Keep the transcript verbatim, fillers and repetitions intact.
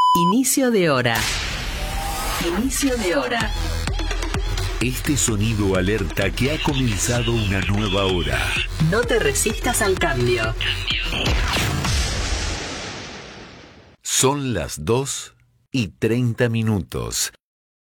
Inicio de hora. Inicio de hora. Este sonido alerta que ha comenzado una nueva hora. No te resistas al cambio. Son las dos y treinta minutos.